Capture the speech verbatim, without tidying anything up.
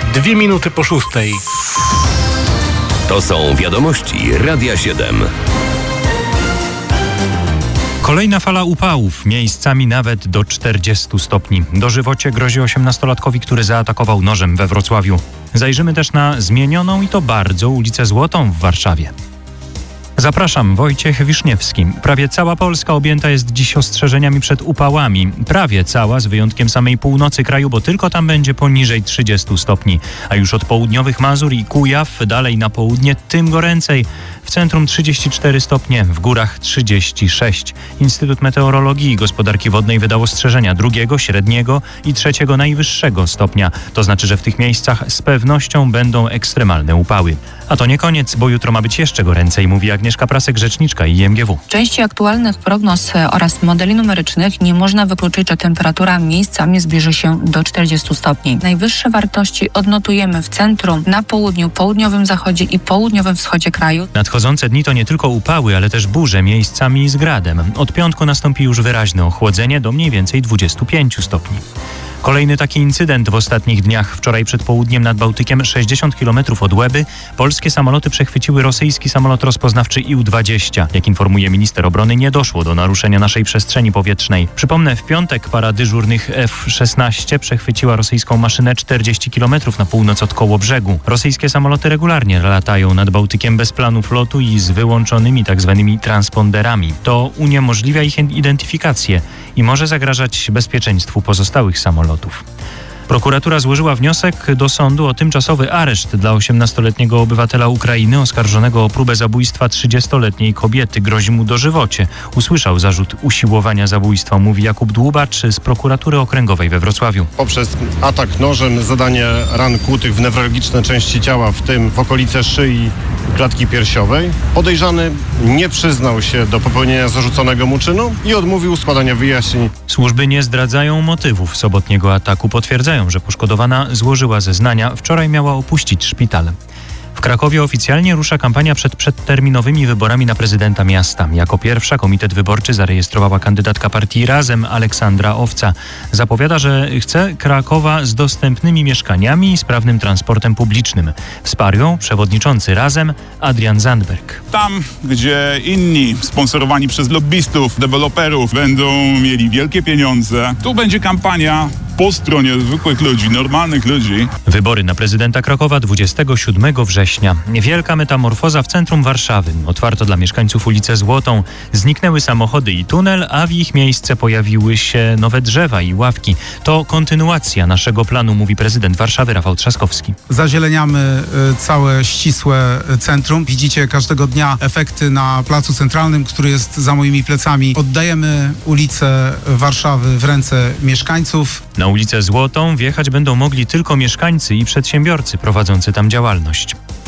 Dwie minuty po szóstej. To są wiadomości Radia siedem. Kolejna fala upałów, miejscami nawet do czterdziestu stopni. Dożywocie grozi osiemnastolatkowi, który zaatakował nożem we Wrocławiu. Zajrzymy też na zmienioną i to bardzo ulicę Złotą w Warszawie. Zapraszam, Wojciech Wiszniewski. Prawie cała Polska objęta jest dziś ostrzeżeniami przed upałami. Prawie cała, z wyjątkiem samej północy kraju, bo tylko tam będzie poniżej trzydziestu stopni. A już od południowych Mazur i Kujaw, dalej na południe, tym goręcej. W centrum trzydzieści cztery stopnie, w górach trzydzieści sześć. Instytut Meteorologii i Gospodarki Wodnej wydał ostrzeżenia drugiego, średniego i trzeciego najwyższego stopnia. To znaczy, że w tych miejscach z pewnością będą ekstremalne upały. A to nie koniec, bo jutro ma być jeszcze goręcej, mówi Agnieszka Prasek, rzeczniczka I M G W. W części aktualnych prognoz oraz modeli numerycznych nie można wykluczyć, że temperatura miejscami zbliży się do czterdziestu stopni. Najwyższe wartości odnotujemy w centrum, na południu, południowym zachodzie i południowym wschodzie kraju. Nadchodzące dni to nie tylko upały, ale też burze, miejscami z gradem. Od piątku nastąpi już wyraźne ochłodzenie do mniej więcej dwudziestu pięciu stopni. Kolejny taki incydent w ostatnich dniach. Wczoraj przed południem nad Bałtykiem, sześćdziesiąt kilometrów od Łeby, polskie samoloty przechwyciły rosyjski samolot rozpoznawczy I U dwadzieścia. Jak informuje minister obrony, nie doszło do naruszenia naszej przestrzeni powietrznej. Przypomnę, w piątek para dyżurnych F szesnaście przechwyciła rosyjską maszynę czterdzieści kilometrów na północ od Kołobrzegu. Rosyjskie samoloty regularnie latają nad Bałtykiem bez planów lotu i z wyłączonymi tzw. transponderami. To uniemożliwia ich identyfikację i może zagrażać bezpieczeństwu pozostałych samolotów. Prokuratura złożyła wniosek do sądu o tymczasowy areszt dla osiemnastoletniego obywatela Ukrainy oskarżonego o próbę zabójstwa trzydziestoletniej kobiety. Grozi mu dożywocie. Usłyszał zarzut usiłowania zabójstwa, mówi Jakub Dłubacz z prokuratury okręgowej we Wrocławiu. Poprzez atak nożem, zadanie ran kłutych w newralgiczne części ciała, w tym w okolice szyi i klatki piersiowej, podejrzany nie przyznał się do popełnienia zarzuconego mu czynu i odmówił składania wyjaśnień. Służby nie zdradzają motywów sobotniego ataku. Potwierdzają, że poszkodowana złożyła zeznania. Wczoraj miała opuścić szpital. W Krakowie oficjalnie rusza kampania przed przedterminowymi wyborami na prezydenta miasta. Jako pierwsza komitet wyborczy zarejestrowała kandydatka partii Razem Aleksandra Owca. Zapowiada, że chce Krakowa z dostępnymi mieszkaniami i sprawnym transportem publicznym. Wsparł ją przewodniczący Razem Adrian Zandberg. Tam, gdzie inni sponsorowani przez lobbystów, deweloperów będą mieli wielkie pieniądze, tu będzie kampania po stronie zwykłych ludzi, normalnych ludzi. Wybory na prezydenta Krakowa dwudziestego siódmego września. Wielka metamorfoza w centrum Warszawy. Otwarto dla mieszkańców ulicę Złotą. Zniknęły samochody i tunel, a w ich miejsce pojawiły się nowe drzewa i ławki. To kontynuacja naszego planu, mówi prezydent Warszawy Rafał Trzaskowski. Zazieleniamy całe ścisłe centrum. Widzicie każdego dnia efekty na Placu Centralnym, który jest za moimi plecami. Oddajemy ulicę Warszawy w ręce mieszkańców. Na ulicę Złotą wjechać będą mogli tylko mieszkańcy i przedsiębiorcy prowadzący tam działalność.